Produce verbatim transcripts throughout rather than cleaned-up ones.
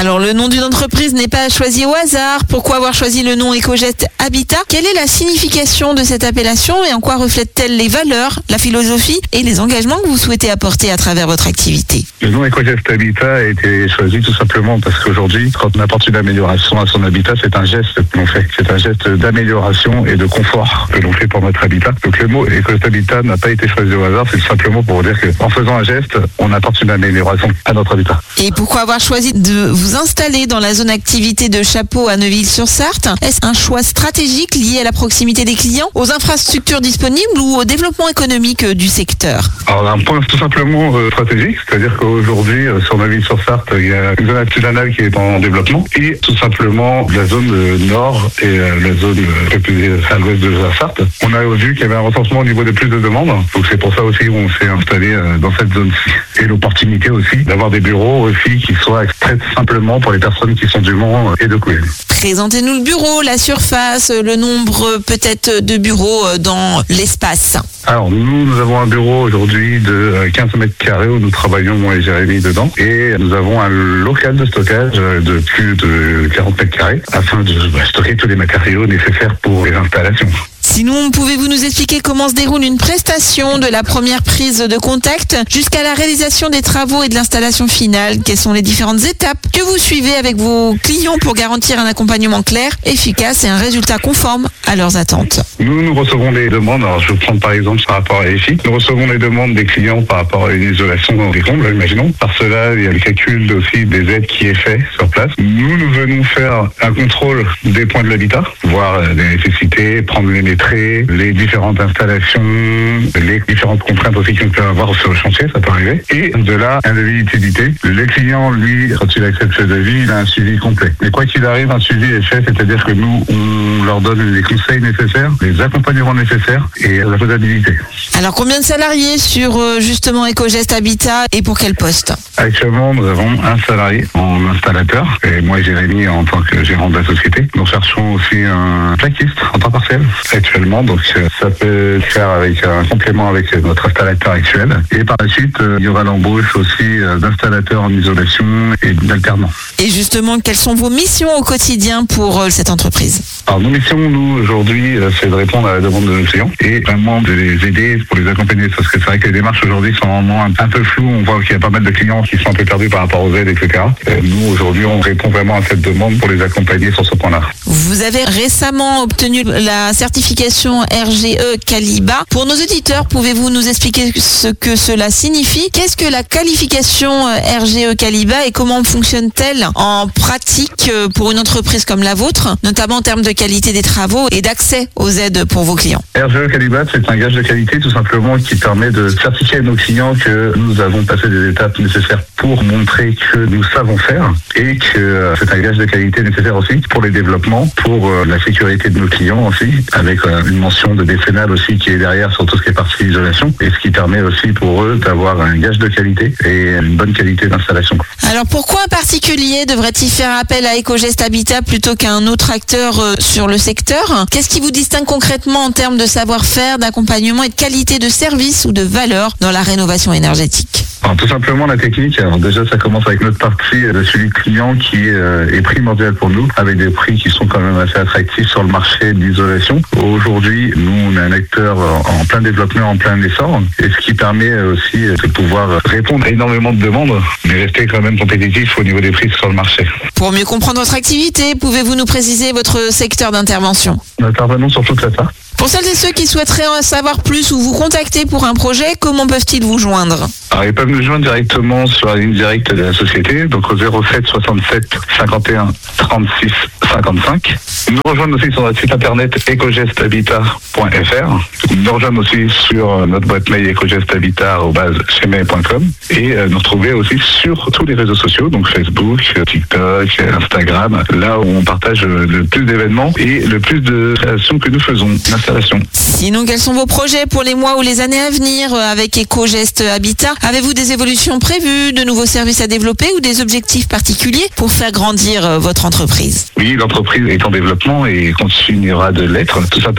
Alors le nom d'une entreprise n'est pas choisi au hasard. Pourquoi avoir choisi le nom Ecogest Habitat? Quelle est la signification de cette appellation et en quoi reflète-t-elle les valeurs, la philosophie et les engagements que vous souhaitez apporter à travers votre activité? Le nom Ecogest Habitat a été choisi tout simplement parce qu'aujourd'hui, quand on apporte une amélioration à son habitat, c'est un geste que l'on fait. C'est un geste d'amélioration et de confort que l'on fait pour notre habitat. Donc le mot Ecogest Habitat n'a pas été choisi au hasard, c'est tout simplement pour dire qu'en faisant un geste, on apporte une amélioration à notre habitat. Et pourquoi avoir choisi de vous installer dans la zone activité de Chapeaux à Neuville-sur-Sarthe? Est-ce un choix stratégique lié à la proximité des clients, aux infrastructures disponibles ou au développement économique du secteur? Alors un point tout simplement euh, stratégique, c'est-à-dire qu'aujourd'hui euh, sur Neuville-sur-Sarthe, il y a une zone artisanale qui est en développement et tout simplement la zone euh, nord et euh, la zone euh, un peu plus à l'ouest de la Sarthe. On a vu qu'il y avait un recensement au niveau de plus de demandes, donc c'est pour ça aussi qu'on s'est installé euh, dans cette zone-ci. Et l'opportunité aussi d'avoir des bureaux aussi qui soient très simplement pour les personnes qui sont du Mans et de Couenne. Présentez-nous le bureau, la surface, le nombre peut-être de bureaux dans l'espace. Alors nous, nous avons un bureau aujourd'hui de quinze mètres carrés où nous travaillons, moi et Jérémy, dedans. Et nous avons un local de stockage de plus de quarante mètres carrés afin de bah, stocker tous les matériaux nécessaires pour les installations. Sinon, pouvez-vous nous expliquer comment se déroule une prestation de la première prise de contact jusqu'à la réalisation des travaux et de l'installation finale? Quelles sont les différentes étapes que vous suivez avec vos clients pour garantir un accompagnement clair, efficace et un résultat conforme à leurs attentes? Nous, nous recevons des demandes. Alors, je vais prendre par exemple par rapport à E F I. Nous recevons les demandes des clients par rapport à une isolation des combles, imaginons. Par cela, il y a le calcul aussi des aides qui est fait sur place. Nous, nous venons faire un contrôle des points de l'habitat, voir les nécessités, prendre les métriques, les différentes installations, les différentes contraintes aussi qu'on peut avoir sur le chantier, ça peut arriver. Et de là, un devis d'utilité. Le client, lui, quand il accepte ce devis, il a un suivi complet. Mais quoi qu'il arrive, un suivi est fait, c'est-à-dire que nous, on leur donne les conseils nécessaires, les accompagnements nécessaires et la faisabilité. Alors, combien de salariés sur justement Ecogest Habitat et pour quel poste? Actuellement, nous avons un salarié en installateur et moi et Jérémy en tant que gérant de la société. Nous cherchons aussi un plaquiste en temps partiel actuellement, donc ça peut se faire avec un complément avec notre installateur actuel. Et par la suite, il y aura l'embauche aussi d'installateurs en isolation et d'alternants. Et justement, quelles sont vos missions au quotidien pour cette entreprise? Alors nos missions, nous, aujourd'hui, c'est de répondre à la demande de nos clients et vraiment de les aider pour les accompagner. Parce que c'est vrai que les démarches aujourd'hui sont vraiment un peu floues. On voit qu'il y a pas mal de clients qui sont un peu perdus par rapport aux aides, et cetera. Et nous, aujourd'hui, on répond vraiment à cette demande pour les accompagner sur ce point-là. Vous avez récemment obtenu la certification R G E Caliba. Pour nos auditeurs, pouvez-vous nous expliquer ce que cela signifie? Qu'est-ce que la qualification R G E Caliba et comment fonctionne-t-elle en pratique pour une entreprise comme la vôtre, notamment en termes de qualité des travaux et d'accès aux aides pour vos clients? R G E Caliba, c'est un gage de qualité tout simplement qui permet de certifier à nos clients que nous avons passé des étapes nécessaires pour montrer que nous savons faire et que c'est un gage de qualité nécessaire aussi pour les développements, pour la sécurité de nos clients aussi, avec une mention de décennale aussi qui est derrière sur tout ce qui est partie isolation et ce qui permet aussi pour eux d'avoir un gage de qualité et une bonne qualité d'installation. Alors pourquoi un particulier devrait-il faire appel à Ecogest Habitat plutôt qu'à un autre acteur sur le secteur? Qu'est-ce qui vous distingue concrètement en termes de savoir-faire, d'accompagnement et de qualité de service ou de valeur dans la rénovation énergétique? Alors, tout simplement la technique. Alors déjà ça commence avec notre partie de suivi client qui euh, est primordial pour nous, avec des prix qui sont quand même assez attractifs sur le marché d'isolation. Aujourd'hui, nous on est un acteur en plein développement, en plein essor, et ce qui permet aussi de pouvoir répondre à énormément de demandes, mais rester quand même compétitif au niveau des prix sur le marché. Pour mieux comprendre votre activité, pouvez-vous nous préciser votre secteur d'intervention? Nous intervenons sur toute la Sarthe. Pour celles et ceux qui souhaiteraient en savoir plus ou vous contacter pour un projet, comment peuvent-ils vous joindre? Alors, ils peuvent nous joindre directement sur la ligne directe de la société, donc au zéro sept soixante-sept cinquante et un trente-six cinquante-cinq. Nous rejoindre aussi sur notre site internet ecogest habitat point f r. Nous rejoindre aussi sur notre boîte mail ecogest habitat arobase gmail point com et nous retrouver aussi sur tous les réseaux sociaux, donc Facebook, TikTok, Instagram, là où on partage le plus d'événements et le plus de créations que nous faisons, d'installation. Sinon, quels sont vos projets pour les mois ou les années à venir avec Ecogest Habitat? Avez-vous des évolutions prévues, de nouveaux services à développer ou des objectifs particuliers pour faire grandir votre entreprise? Oui, l'entreprise est en développement et continuera de l'être, tout simplement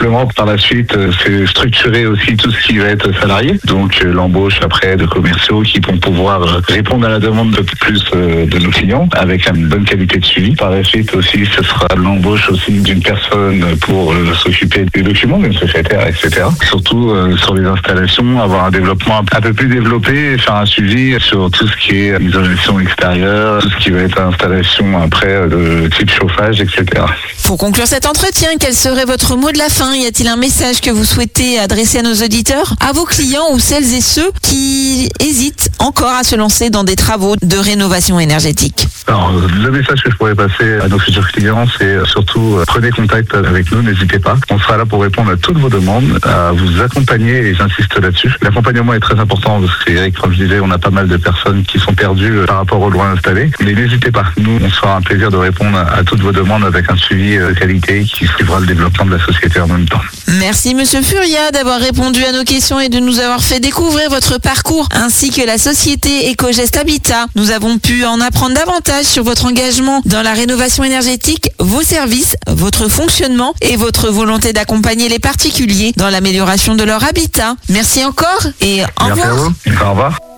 simplement, par la suite, c'est structurer aussi tout ce qui va être salarié. Donc l'embauche après de commerciaux qui vont pouvoir répondre à la demande de plus de nos clients avec une bonne qualité de suivi. Par la suite aussi, ce sera l'embauche aussi d'une personne pour euh, s'occuper des documents, d'une secrétaire, et cetera. Surtout euh, sur les installations, avoir un développement un peu plus développé et faire un suivi sur tout ce qui est isolation extérieure, tout ce qui va être installation après de type chauffage, et cetera. Pour conclure cet entretien, quel serait votre mot de la fin? Y a-t-il un message que vous souhaitez adresser à nos auditeurs, à vos clients ou celles et ceux qui hésitent encore à se lancer dans des travaux de rénovation énergétique? Alors, le message que je pourrais passer à nos futurs clients, c'est surtout euh, prenez contact avec nous, n'hésitez pas. On sera là pour répondre à toutes vos demandes, à vous accompagner et j'insiste là-dessus. L'accompagnement est très important parce que, Eric, comme je disais, on a pas mal de personnes qui sont perdues euh, par rapport aux lois installées. Mais n'hésitez pas, nous, on sera un plaisir de répondre à, à toutes vos demandes avec un suivi de qualité qui suivra le développement de la société en même temps. Merci Monsieur Furia d'avoir répondu à nos questions et de nous avoir fait découvrir votre parcours ainsi que la société Ecogest Habitat. Nous avons pu en apprendre davantage sur votre engagement dans la rénovation énergétique, vos services, votre fonctionnement et votre volonté d'accompagner les particuliers dans l'amélioration de leur habitat. Merci encore et au Merci revoir. à vous. Au revoir.